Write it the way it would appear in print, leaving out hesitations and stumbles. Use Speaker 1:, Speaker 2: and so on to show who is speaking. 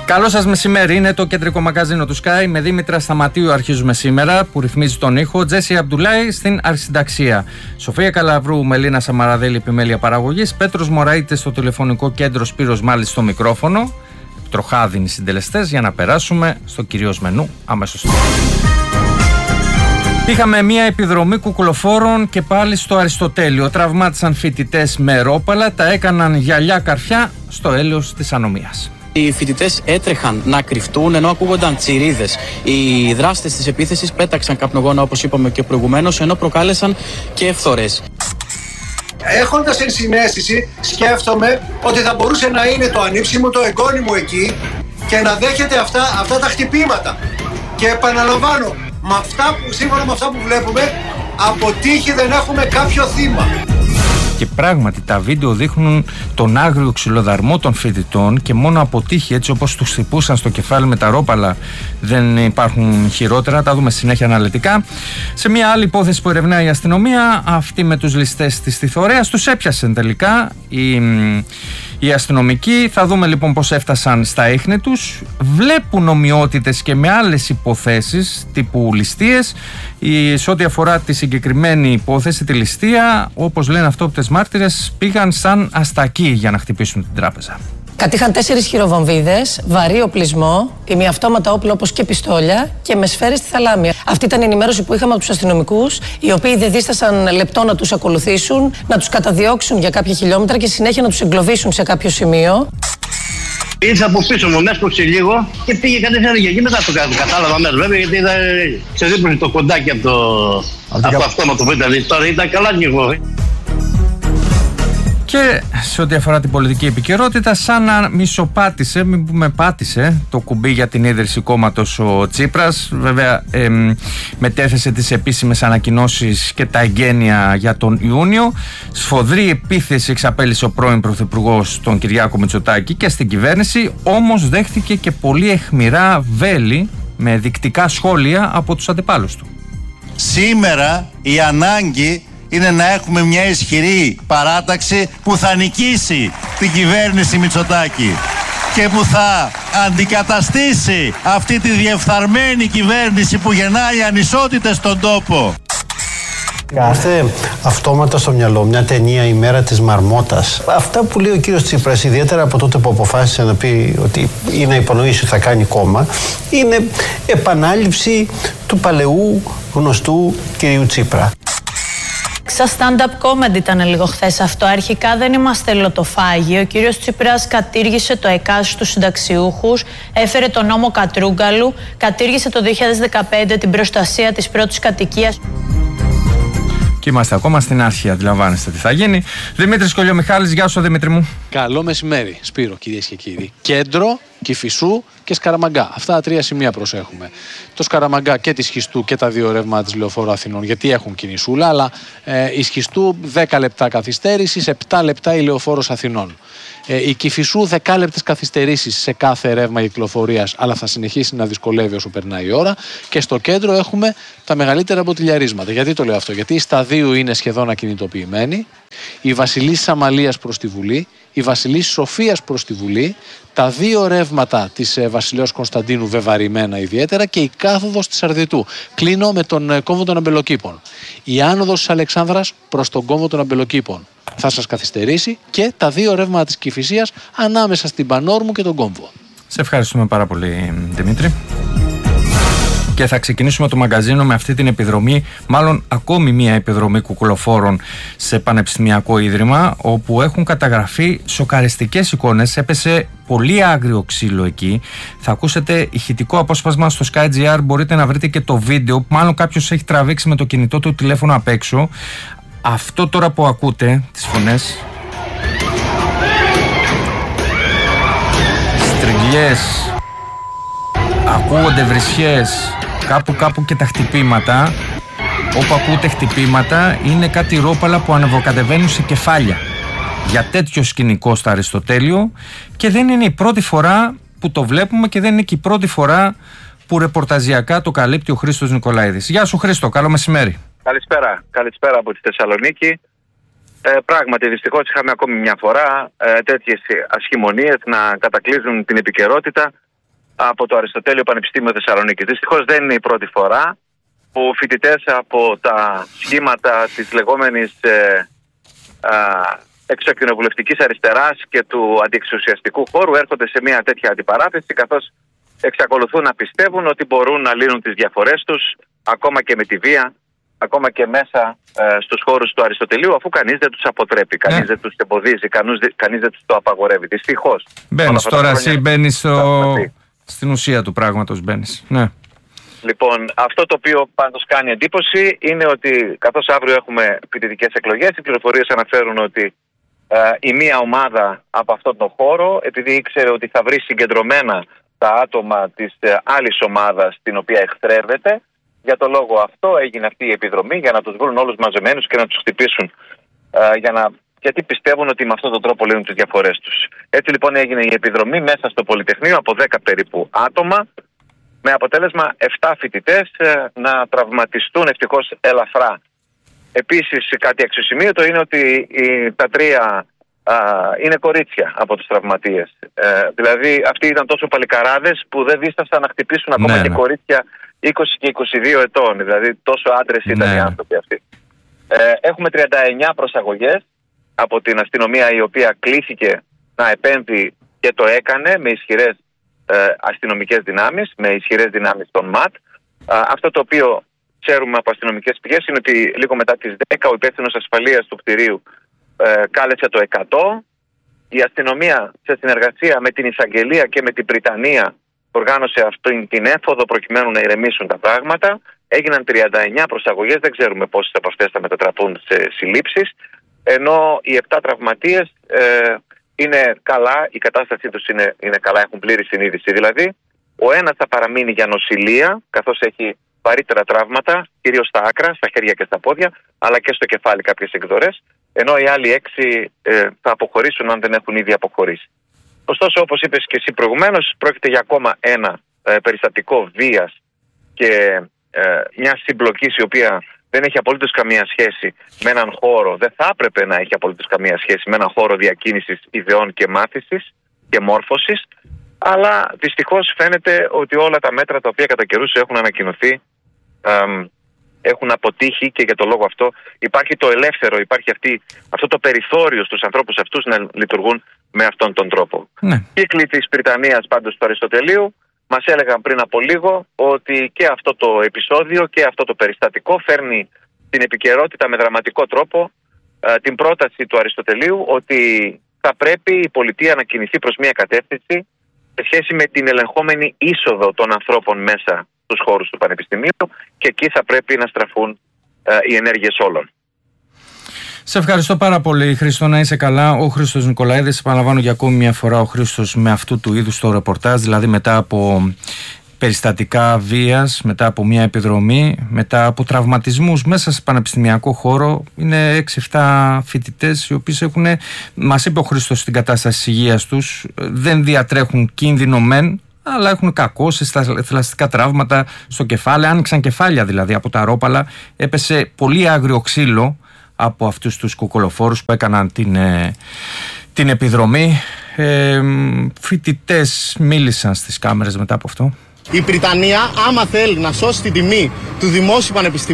Speaker 1: Καλό σας μεσημέρι, είναι το κεντρικό μαγκαζίνο του Sky. Με Δήμητρα Σταματίου αρχίζουμε σήμερα, που ρυθμίζει τον ήχο. Τζέσι Αμπτουλάη στην αρχισυνταξία. Σοφία Καλαβρού, Μελίνα Σαμαραδέλη, επιμέλεια παραγωγής. Πέτρος Μωραΐτης στο τηλεφωνικό κέντρο, Σπύρος Μάλης στο μικρόφωνο. Τροχάδινοι συντελεστές για να περάσουμε στο κυρίως μενού αμέσως τώρα. Είχαμε μια επιδρομή κουκουλοφόρων και πάλι στο Αριστοτέλειο. Τραυμάτισαν φοιτητές με ρόπαλα, τα έκαναν γυαλιά καρφιά στο έλεος της ανομίας.
Speaker 2: Οι φοιτητές έτρεχαν να κρυφτούν ενώ ακούγονταν τσιρίδες. Οι δράστες της επίθεσης πέταξαν καπνογόνα, όπως είπαμε και προηγουμένως, ενώ προκάλεσαν και φθορές.
Speaker 3: Έχοντας ενσυναίσθηση, σκέφτομαι ότι θα μπορούσε να είναι το ανήψιμο, το εγγόνι μου εκεί και να δέχεται αυτά τα χτυπήματα. Και επαναλαμβάνω, σύμφωνα με αυτά που βλέπουμε, από τύχη δεν έχουμε κάποιο θύμα.
Speaker 1: Και πράγματι τα βίντεο δείχνουν τον άγριο ξυλοδαρμό των φοιτητών και μόνο από τύχη, έτσι όπως τους χτυπούσαν στο κεφάλι με τα ρόπαλα, δεν υπάρχουν χειρότερα. Τα δούμε συνέχεια αναλυτικά. Σε μια άλλη υπόθεση που ερευνάει η αστυνομία, αυτή με τους ληστές της Θηθωρέας, τους έπιασαν τελικά οι αστυνομικοί. Θα δούμε λοιπόν πώς έφτασαν στα ίχνη τους. Βλέπουν ομοιότητες και με άλλες υποθέσεις τύπου ληστείες. Σε ό,τι αφορά τη συγκεκριμένη υπόθεση, τη ληστεία, όπως λένε αυτόπτες μάρτυρες, πήγαν σαν αστακοί για να χτυπήσουν την τράπεζα.
Speaker 4: Κατήχαν 4 χειροβομβίδες, βαρύ οπλισμό, ημιαυτόματα όπλα όπως και πιστόλια και με σφαίρες στη θαλάμια. Αυτή ήταν η ενημέρωση που είχαμε από τους αστυνομικούς, οι οποίοι δεν δίστασαν λεπτό να τους ακολουθήσουν, να τους καταδιώξουν για κάποια χιλιόμετρα και συνέχεια να τους εγκλωβίσουν σε κάποιο σημείο.
Speaker 5: Ήρθα από πίσω μου, με έσκοψε λίγο και πήγε κατευθείαν για εκεί. Μετά το κατάλαβα μέσα, βέβαια, γιατί είδα ξεδίπλωσε το κοντάκι από το αυτόματο που ήταν. Τώρα ήταν καλά και εγώ.
Speaker 1: Και σε ό,τι αφορά την πολιτική επικαιρότητα, σαν να μισοπάτησε, μην πούμε πάτησε, το κουμπί για την ίδρυση κόμματος ο Τσίπρας. Βέβαια μετέθεσε τις επίσημες ανακοινώσεις και τα εγγένεια για τον Ιούνιο. Σφοδρή επίθεση εξαπέλυσε ο πρώην Πρωθυπουργός τον Κυριάκο Μητσοτάκη και στην κυβέρνηση, όμως δέχτηκε και πολύ αιχμηρά βέλη με δεικτικά σχόλια από τους αντιπάλους του.
Speaker 6: Σήμερα η ανάγκη είναι να έχουμε μια ισχυρή παράταξη που θα νικήσει την κυβέρνηση Μητσοτάκη και που θα αντικαταστήσει αυτή τη διεφθαρμένη κυβέρνηση που γεννάει ανισότητες στον τόπο.
Speaker 7: Κάθε αυτόματα στο μυαλό μια ταινία «Η μέρα της Μαρμότας». Αυτά που λέει ο κύριος Τσίπρας, ιδιαίτερα από τότε που αποφάσισε να πει ότι ή να υπονοήσει ότι θα κάνει κόμμα, είναι επανάληψη του παλαιού γνωστού κυρίου Τσίπρα.
Speaker 8: Σαν stand-up comedy ήταν λίγο χθες αυτό. Αρχικά δεν είμαστε λοτοφάγοι. Ο κύριος Τσίπρας κατήργησε το ΕΚΑΣ στους συνταξιούχους, έφερε τον νόμο Κατρούγκαλου, κατήργησε το 2015 την προστασία της πρώτης κατοικίας.
Speaker 1: Και είμαστε ακόμα στην αρχή, αντιλαμβάνεστε τι θα γίνει. Δημήτρης Κολιομιχάλης, γεια σου Δημήτρη μου.
Speaker 9: Καλό μεσημέρι, Σπύρο, κυρίες και κύριοι. Κέντρο, Κηφισού και Σκαραμαγκά. Αυτά τα 3 σημεία προσέχουμε. Το Σκαραμαγκά και τη Σχιστού και τα 2 ρεύματα της Λεωφόρου Αθηνών, γιατί έχουν κινησούλα, αλλά η Σχιστού 10 λεπτά καθυστέρησης, 7 λεπτά η Λεωφόρος Αθηνών. Η Κηφισού 10 λεπτές καθυστερήσεις σε κάθε ρεύμα κυκλοφορίας, αλλά θα συνεχίσει να δυσκολεύει όσο περνάει η ώρα. Και στο κέντρο έχουμε τα μεγαλύτερα μποτιλιαρίσματα. Γιατί το λέω αυτό? Γιατί η Σταδίου είναι σχεδόν ακινητοποιημένη, η Βασιλής Αμαλίας προς τη Βουλή, η Βασιλής Σοφίας προς τη Βουλή, τα 2 ρεύματα της Βασιλέως Κωνσταντίνου βεβαρημένα ιδιαίτερα και η κάθοδος της Αρδιτού. Κλείνω με τον κόμβο των Αμπελοκήπων. Η άνοδος της Αλεξάνδρας προς τον κόμβο των Αμπελοκήπων θα σας καθυστερήσει και τα 2 ρεύματα της Κηφισίας ανάμεσα στην Πανόρμου και τον κόμβο.
Speaker 1: Σε ευχαριστούμε πάρα πολύ Δημήτρη. Και θα ξεκινήσουμε το μαγκαζίνο με αυτή την επιδρομή, μάλλον ακόμη μία επιδρομή κουκουλοφόρων σε πανεπιστημιακό ίδρυμα, όπου έχουν καταγραφεί σοκαριστικές εικόνες. Έπεσε πολύ άγριο ξύλο εκεί. Θα ακούσετε ηχητικό απόσπασμα στο Sky.gr. Μπορείτε να βρείτε και το βίντεο. Μάλλον κάποιος έχει τραβήξει με το κινητό του τηλέφωνο απ' έξω. Αυτό τώρα που ακούτε, τις φωνές, στριγλιές, ακούγονται βρισιές, κάπου και τα χτυπήματα. Όπου ακούτε χτυπήματα είναι κάτι ρόπαλα που ανεβοκατεβαίνουν σε κεφάλια. Για τέτοιο σκηνικό στο Αριστοτέλειο, και δεν είναι η πρώτη φορά που το βλέπουμε και δεν είναι και η πρώτη φορά που ρεπορταζιακά το καλύπτει ο Χρήστος Νικολαίδης. Γεια σου Χρήστο, καλό μεσημέρι.
Speaker 10: Καλησπέρα από τη Θεσσαλονίκη. Πράγματι, δυστυχώς είχαμε ακόμη μια φορά τέτοιες ασχημονίες να κατακλείζουν την επικαιρότητα. από το Αριστοτέλειο Πανεπιστήμιο Θεσσαλονίκης. Δυστυχώς δεν είναι η πρώτη φορά που φοιτητές από τα σχήματα της λεγόμενης εξωκοινοβουλευτικής αριστεράς και του αντιεξουσιαστικού χώρου έρχονται σε μια τέτοια αντιπαράθεση, καθώς εξακολουθούν να πιστεύουν ότι μπορούν να λύνουν τις διαφορές τους ακόμα και με τη βία, ακόμα και μέσα στους χώρους του Αριστοτελείου, αφού κανείς δεν τους αποτρέπει, κανείς δεν τους εμποδίζει, κανείς δεν τους το απαγορεύει. Δυστυχώς.
Speaker 1: Μπαίνεις τώρα, εσύ μπαίνεις στην ουσία του πράγματος, μπαίνεις. Ναι.
Speaker 10: Λοιπόν, αυτό το οποίο πάντως κάνει εντύπωση είναι ότι καθώς αύριο έχουμε φοιτητικές εκλογές, οι πληροφορίες αναφέρουν ότι η μία ομάδα από αυτόν τον χώρο, επειδή ήξερε ότι θα βρει συγκεντρωμένα τα άτομα της άλλης ομάδας την οποία εχθρεύεται, για το λόγο αυτό έγινε αυτή η επιδρομή, για να τους βρουν όλους μαζεμένους και να τους χτυπήσουν, γιατί πιστεύουν ότι με αυτόν τον τρόπο λύνουν τις διαφορές τους. Έτσι λοιπόν έγινε η επιδρομή μέσα στο Πολυτεχνείο από 10 περίπου άτομα, με αποτέλεσμα 7 φοιτητές να τραυματιστούν ευτυχώς ελαφρά. Επίσης κάτι αξιοσημείωτο είναι ότι τα 3 είναι κορίτσια από τους τραυματίες. Δηλαδή αυτοί ήταν τόσο παλικαράδες που δεν δίστασαν να χτυπήσουν ακόμα και κορίτσια 20 και 22 ετών. Δηλαδή τόσο άντρες ήταν οι άνθρωποι αυτοί. Έχουμε 39 προσαγωγές από την αστυνομία, η οποία κλήθηκε να επέμβει και το έκανε με ισχυρές αστυνομικές δυνάμεις, με ισχυρές δυνάμεις των ΜΑΤ. Αυτό το οποίο ξέρουμε από αστυνομικές πηγές είναι ότι λίγο μετά τις 10 ο υπεύθυνος ασφαλείας του κτηρίου κάλεσε το 100. Η αστυνομία σε συνεργασία με την εισαγγελία και με την Πριτανία οργάνωσε αυτή την έφοδο προκειμένου να ηρεμήσουν τα πράγματα. Έγιναν 39 προσαγωγές, δεν ξέρουμε πόσες από αυτές θα μετατραπούν σε συλλήψεις, ενώ οι 7 τραυματίες είναι καλά, η κατάστασή τους είναι καλά, έχουν πλήρη συνείδηση. Δηλαδή, ο ένας θα παραμείνει για νοσηλεία, καθώς έχει βαρύτερα τραύματα, κυρίως στα άκρα, στα χέρια και στα πόδια, αλλά και στο κεφάλι κάποιες εκδορές, ενώ οι άλλοι 6 θα αποχωρήσουν αν δεν έχουν ήδη αποχωρήσει. Ωστόσο, όπως είπες και εσύ προηγουμένως, πρόκειται για ακόμα ένα περιστατικό βίας και μια συμπλοκής η οποία δεν έχει απολύτως καμία σχέση με έναν χώρο, δεν θα έπρεπε να έχει απολύτως καμία σχέση με έναν χώρο διακίνησης ιδεών και μάθησης και μόρφωσης, αλλά δυστυχώς φαίνεται ότι όλα τα μέτρα τα οποία κατά καιρούς έχουν ανακοινωθεί έχουν αποτύχει, και για το λόγο αυτό υπάρχει το ελεύθερο, υπάρχει αυτό το περιθώριο στους ανθρώπους αυτούς να λειτουργούν με αυτόν τον τρόπο. Ναι. Κύκλοι της Πριτανίας πάντως του Αριστοτελείου μας έλεγαν πριν από λίγο ότι και αυτό το επεισόδιο και αυτό το περιστατικό φέρνει την επικαιρότητα με δραματικό τρόπο την πρόταση του Αριστοτελείου ότι θα πρέπει η πολιτεία να κινηθεί προς μια κατεύθυνση σε σχέση με την ελεγχόμενη είσοδο των ανθρώπων μέσα στους χώρους του Πανεπιστημίου, και εκεί θα πρέπει να στραφούν οι ενέργειες όλων.
Speaker 1: Σε ευχαριστώ πάρα πολύ, Χρήστο, να είσαι καλά. Ο Χρήστος Νικολαίδης, επαναλαμβάνω για ακόμη μια φορά, ο Χρήστος με αυτού του είδους το ρεπορτάζ, δηλαδή μετά από περιστατικά βίας, μετά από μια επιδρομή, μετά από τραυματισμούς μέσα σε πανεπιστημιακό χώρο. Είναι 6-7 φοιτητές οι οποίοι έχουν, μας είπε ο Χρήστος, στην κατάσταση της υγείας τους, δεν διατρέχουν κίνδυνο μεν, αλλά έχουν κακώσεις, θηλαστικά τραύματα στο κεφάλι, άνοιξαν κεφάλια δηλαδή από τα ρόπαλα. Έπεσε πολύ άγριο ξύλο από αυτούς τους κουκολοφόρους που έκαναν την επιδρομή. Φοιτητές μίλησαν στις κάμερες μετά από αυτό.
Speaker 11: Η Πριτανία, άμα θέλει να σώσει την τιμή του δημόσιου πανεπιστημίου,